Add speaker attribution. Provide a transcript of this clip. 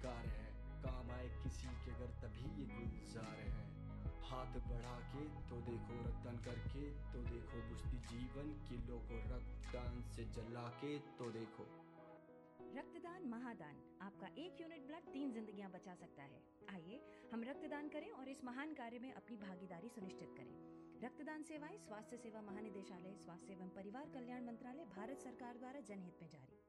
Speaker 1: कार्य है, काम आए किसी के अगर तभी ये गुलजार है। हाथ बढ़ा के तो देखो, रक्तदान करके तो देखो, बुझती जीवन किलो को रक्तदान से जला के तो देखो।
Speaker 2: रक्तदान महादान, आपका 1 यूनिट ब्लड 3 जिंदगियां बचा सकता है। आइए हम रक्तदान करें और इस महान कार्य में अपनी भागीदारी सुनिश्चित करें। रक्तदान सेवाएं स्वास्थ्य सेवा महानिदेशालय, स्वास्थ्य एवं परिवार कल्याण मंत्रालय, भारत सरकार द्वारा जनहित में जारी।